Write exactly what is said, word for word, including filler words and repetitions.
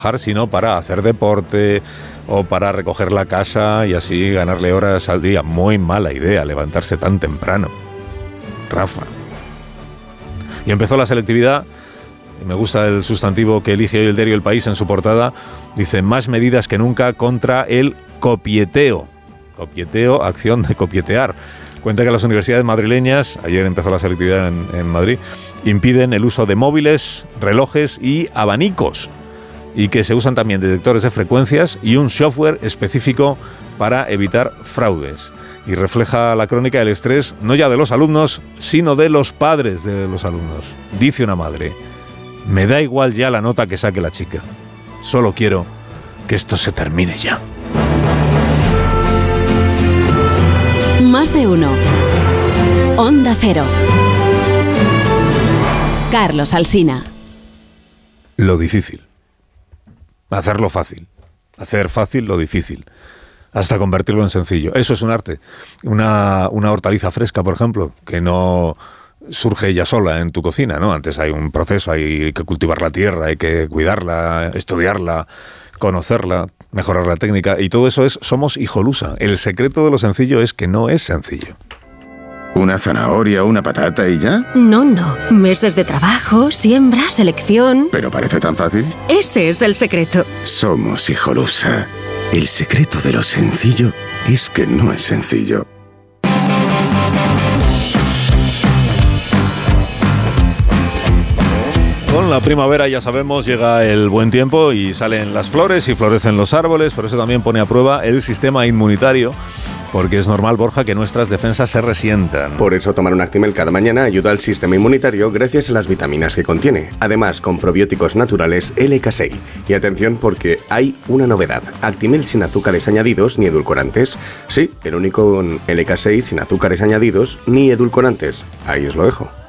sino para hacer deporte o para recoger la casa y así ganarle horas al día. Muy mala idea levantarse tan temprano, Rafa. Y empezó la selectividad. Y me gusta el sustantivo que elige hoy el diario El País en su portada. Dice, más medidas que nunca contra el copieteo. Copieteo, acción de copietear. Cuenta que las universidades madrileñas, ayer empezó la selectividad en, en Madrid, impiden el uso de móviles, relojes y abanicos. Y que se usan también detectores de frecuencias y un software específico para evitar fraudes. Y refleja la crónica el estrés no ya de los alumnos, sino de los padres de los alumnos. Dice una madre, me da igual ya la nota que saque la chica, solo quiero que esto se termine ya. Más de uno. Onda Cero. Carlos Alsina. Lo difícil. Hacerlo fácil. Hacer fácil lo difícil. Hasta convertirlo en sencillo. Eso es un arte. Una, una hortaliza fresca, por ejemplo, que no surge ella sola en tu cocina, ¿no? Antes hay un proceso, hay que cultivar la tierra, hay que cuidarla, estudiarla, conocerla, mejorar la técnica. Y todo eso es, somos hijolusa. El secreto de lo sencillo es que no es sencillo. ¿Una zanahoria, una patata y ya? No, no. Meses de trabajo, siembra, selección... ¿Pero parece tan fácil? Ese es el secreto. Somos hijolusa. El secreto de lo sencillo es que no es sencillo. Con la primavera, ya sabemos, llega el buen tiempo y salen las flores y florecen los árboles. Por eso también pone a prueba el sistema inmunitario. Porque es normal, Borja, que nuestras defensas se resientan. Por eso tomar un Actimel cada mañana ayuda al sistema inmunitario gracias a las vitaminas que contiene. Además, con probióticos naturales L K seis. Y atención porque hay una novedad. Actimel sin azúcares añadidos ni edulcorantes. Sí, el único con L K seis sin azúcares añadidos ni edulcorantes. Ahí os lo dejo.